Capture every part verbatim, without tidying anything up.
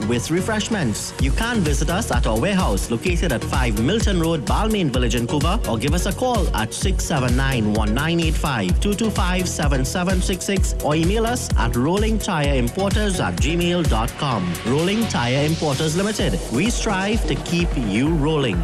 with refreshments. You can visit us at our warehouse located at five Milton Road, Balmain Village, Vancouver, or give us a call at six seven nine, one nine eight five, two two five, seven seven six six or email us at rolling tire importers at gmail dot com. Rolling Tire Importers Limited. We strive to keep you rolling.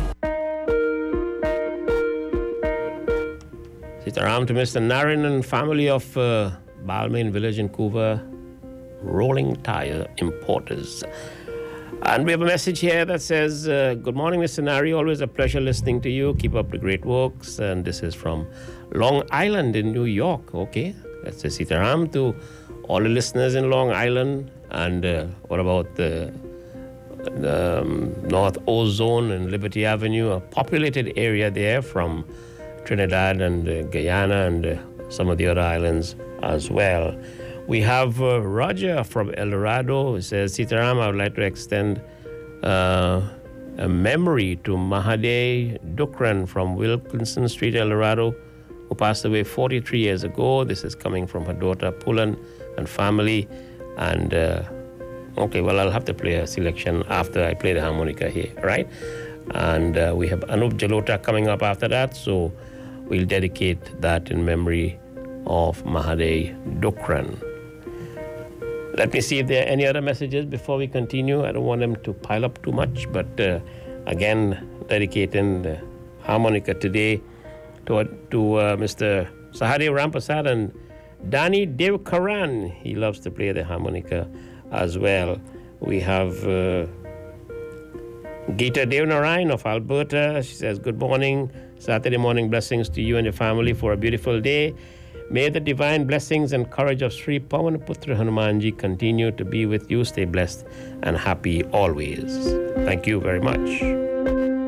Sitaram to Mister Naren and family of uh, Balmain Village, Vancouver, Rolling Tire Importers. And we have a message here that says, uh, good morning, Mister Nari. Always a pleasure listening to you. Keep up the great works. And this is from Long Island in New York. Okay. That's a Sitaram to all the listeners in Long Island. And uh, what about the, the um, North Ozone and Liberty Avenue, a populated area there from Trinidad and uh, Guyana and uh, some of the other islands as well. We have uh, Roger from El Dorado. He says, Sitaram, I would like to extend uh, a memory to Mahade Dukran from Wilkinson Street, El Dorado, who passed away forty-three years ago. This is coming from her daughter, Pulan, and family. And, uh, okay, well, I'll have to play a selection after I play the harmonica here, right? And uh, we have Anup Jalota coming up after that, so we'll dedicate that in memory of Mahade Dukran. Let me see if there are any other messages before we continue. I don't want them to pile up too much, but uh, again, dedicating the harmonica today to, to uh, Mister Sahadev Rampasad and Danny Devkaran. He loves to play the harmonica as well. We have uh, Geeta Devnarayan of Alberta. She says, good morning. Saturday morning blessings to you and your family for a beautiful day. May the divine blessings and courage of Sri Pavanputra Hanumanji continue to be with you. Stay blessed and happy always. Thank you very much.